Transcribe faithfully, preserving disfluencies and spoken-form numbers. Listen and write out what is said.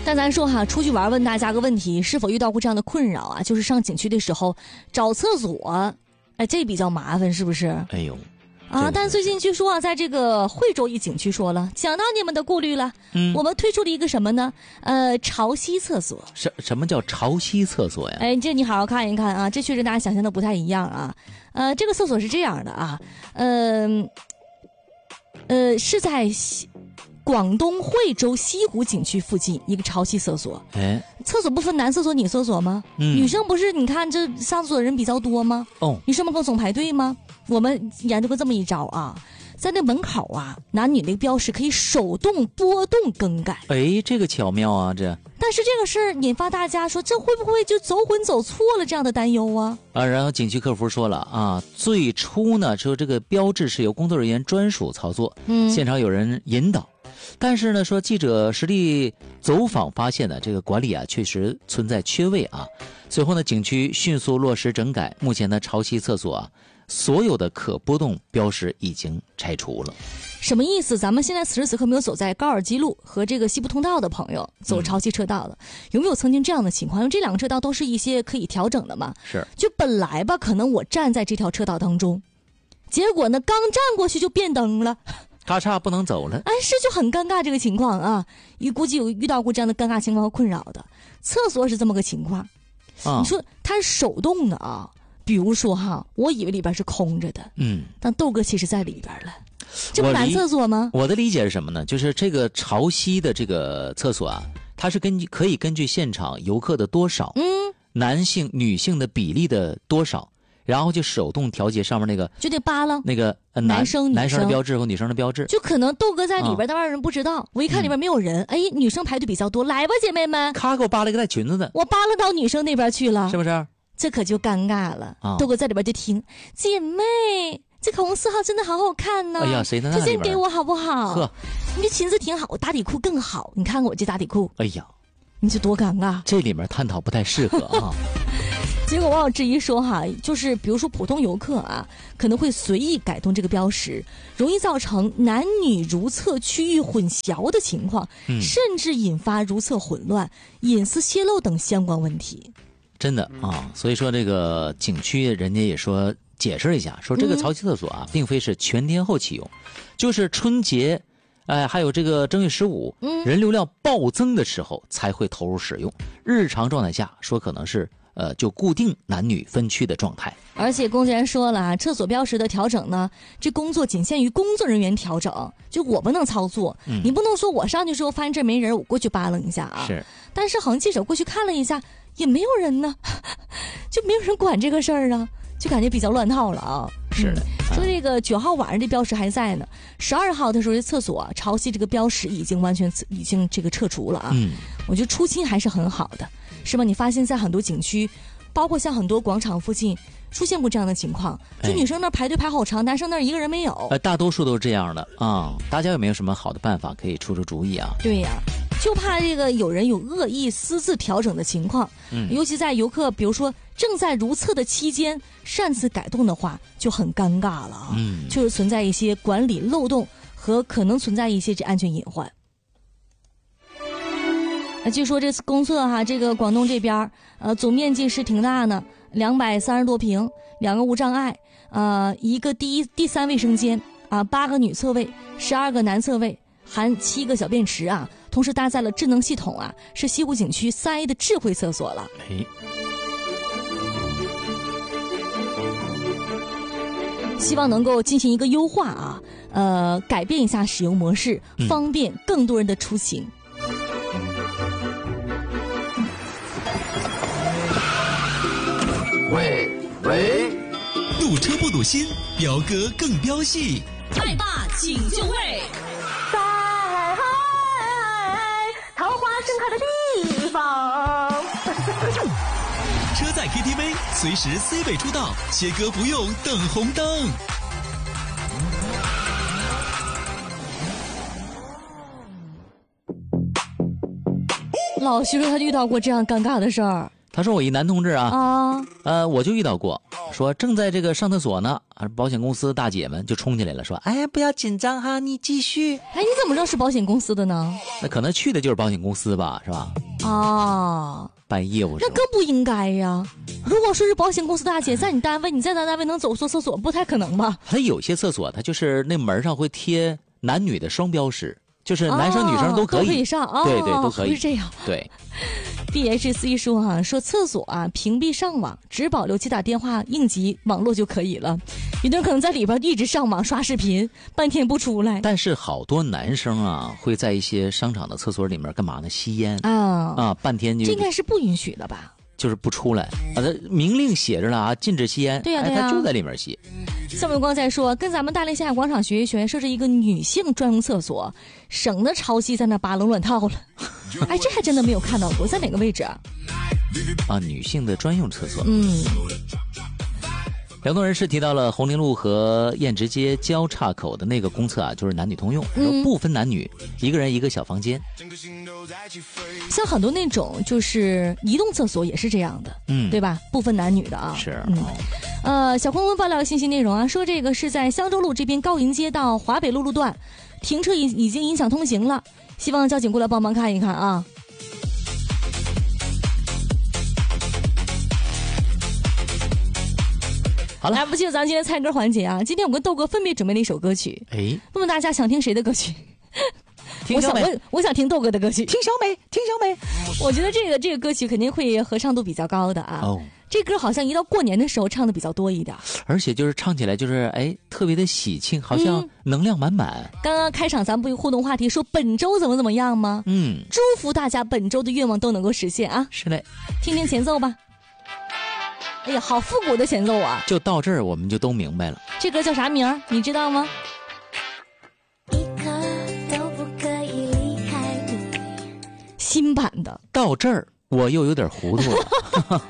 但咱说哈，出去玩问大家个问题，是否遇到过这样的困扰啊？就是上景区的时候找厕所，哎，这比较麻烦，是不是？ 哎呦。 啊！但最近据说啊，在这个惠州一景区说了，讲到你们的顾虑了，嗯，我们推出了一个什么呢？呃，潮汐厕所。 什什么叫潮汐厕所呀？ 哎，这你好好看一看啊，这确实大家想象的不太一样啊。呃，这个厕所是这样的啊，嗯、呃，呃，是在广东惠州西湖景区附近一个潮汐厕所。 哎， 厕所不分男厕所女厕所吗？嗯，女生不是你看这上厕所的人比较多吗？哦，女生们更总排队吗？我们研究过这么一招啊，在那门口啊，男女那个标识可以手动波动更改。 哎，这个巧妙啊，这。 但是这个事儿引发大家说，这会不会就走混走错了这样的担忧啊？ 啊，然后景区客服说了啊，最初呢，说这个标志是由工作人员专属操作，嗯，现场有人引导。但是呢，说记者实地走访发现呢，这个管理啊确实存在缺位啊。随后呢，景区迅速落实整改，目前的潮汐厕所啊，所有的可波动标识已经拆除了。 什么意思？咱们现在此时此刻没有走在高尔基路和这个西部通道的朋友，走潮汐车道的、嗯，有没有曾经这样的情况？因为这两个车道都是一些可以调整的嘛。 是。 就本来吧，可能我站在这条车道当中，结果呢，刚站过去就变灯了。 咔嚓不能走了， 哎，是就很尴尬这个情况啊！你估计有遇到过这样的尴尬情况和困扰的。厕所是这么个情况，啊、你说它是手动的啊，比如说哈，我以为里边是空着的，嗯，但豆哥其实在里边了，这不男厕所吗？ 我的理解是什么呢？就是这个潮汐的这个厕所啊，它是根据可以根据现场游客的多少，嗯，男性女性的比例的多少。然后就手动调节上面那个， 就得扒拉那个、呃、 男生男生的标志和女生的标志。 就可能豆哥在里边，但外人不知道、嗯。我一看里边没有人，哎，女生排队比较多，来吧，姐妹们。 咔给我扒了一个带裙子的， 我扒拉到女生那边去了， 是不是？ 这可就尴尬了。啊、豆哥在里边就听，姐妹，这口红色号真的好好看呢、啊。 哎呀，谁能推荐给我好不好？呵，你这裙子挺好，我打底裤更好。你看看我这打底裤， 哎呀， 你这多尴尬。 这里面探讨不太适合啊。 结果网友质疑说哈，就是比如说普通游客啊，可能会随意改动这个标识，容易造成男女如厕区域混淆的情况、嗯，甚至引发如厕混乱、隐私泄露等相关问题。 真的啊，所以说这个景区人家也说解释一下，说这个潮汐厕所啊、嗯，并非是全天候启用，就是春节。哎，还有这个正月十五、嗯，人流量暴增的时候才会投入使用。日常状态下，说可能是呃就固定男女分区的状态。 而且公检说了啊，厕所标识的调整呢，这工作仅限于工作人员调整，就我不能操作。嗯、你不能说我上去时候发现这没人，我过去扒拉一下啊。 是。 但是好像记者过去看了一下，也没有人呢，就没有人管这个事儿啊。就感觉比较乱套了啊！ 是的， 嗯、说这个九号晚上这标识还在呢，十二号的时候这厕所、啊、潮汐这个标识已经完全已经这个撤除了啊。嗯，我觉得初心还是很好的，是吧？你发现在很多景区，包括像很多广场附近出现过这样的情况，就女生那排队排好长，男生那一个人没有。 呃，大多数都是这样的啊。大家有没有什么好的办法可以出出主意啊？ 对呀、啊。就怕这个有人有恶意私自调整的情况，嗯，尤其在游客比如说正在如厕的期间擅自改动的话，就很尴尬了啊，嗯，就是存在一些管理漏洞和可能存在一些这安全隐患。那据说这次公厕哈，这个广东这边呃总面积是挺大呢，两百三十多平，两个无障碍，呃一个第一第三卫生间啊，八个女厕位，十二个男厕位，含七个小便池啊。同时搭载了智能系统啊，是西湖景区三 A 的智慧厕所了。哎，希望能够进行一个优化啊，呃，改变一下使用模式，方便更多人的出行。 喂喂， 堵车不堵心，飙歌更飙戏， 爱爸请就位。 盛开的地方。 车载 K T V 随时 C 位出道，切歌不用等红灯。 老徐说他遇到过这样尴尬的事儿。 他说我一男同志啊，啊，呃，我就遇到过。 说正在这个上厕所呢，保险公司大姐们就冲进来了，说：“哎，不要紧张哈，你继续。” 哎，你怎么知道是保险公司的呢？ 那可能去的就是保险公司吧，是吧？ 啊， 办业务。 那更不应该呀！如果说是保险公司大姐在你单位，你在咱单位能走错厕所，不太可能吧？ 它有些厕所，它就是那门上会贴男女的双标识。就是男生女生都可以， 哦、都可以上，哦、 对对都可以， 是这样。 对 ，D H C 说啊，说厕所啊屏蔽上网，只保留接打电话应急网络就可以了。有的人可能在里边一直上网刷视频，半天不出来。 但是好多男生啊，会在一些商场的厕所里面干嘛呢？吸烟啊啊，半天就这应该是不允许的吧？ 就是不出来啊，他明令写着了啊，禁止吸烟。 对呀、啊、对呀、 啊，他就在里面吸。 邵伟光在说，跟咱们大连下广场学一学，设置一个女性专用厕所，省得潮汐在那扒冷卵套了。哎，这还真的没有看到过，在哪个位置啊？ 啊，女性的专用厕所。 嗯。 辽东人士提到了红陵路和燕直街交叉口的那个公厕啊，就是男女通用，嗯、不分男女，一个人一个小房间。 像很多那种就是移动厕所也是这样的，嗯，对吧？不分男女的啊。 是， 嗯，呃，小坤坤爆料信息内容啊，说这个是在香洲路这边高云街到华北路路段，停车已已经影响通行了，希望交警过来帮忙看一看啊。 好了， 来不进入咱今天猜歌环节啊！今天我跟豆哥分别准备了一首歌曲， 哎， 问问大家想听谁的歌曲？ 听小美， 我想我我想听豆哥的歌曲， 听小美，听小美。 我觉得这个这个歌曲肯定会合唱度比较高的啊。哦，这歌好像一到过年的时候唱的比较多一点， 而且就是唱起来就是哎特别的喜庆，好像能量满满。 嗯、刚刚开场咱们不有互动话题说本周怎么怎么样吗？ 嗯， 祝福大家本周的愿望都能够实现啊！ 是嘞， 听听前奏吧。哎呀，好复古的前奏啊！ 就到这儿，我们就都明白了。 这歌叫啥名儿？你知道吗？ 一刻都不可以离开你。 新版的。 到这儿，我又有点糊涂了。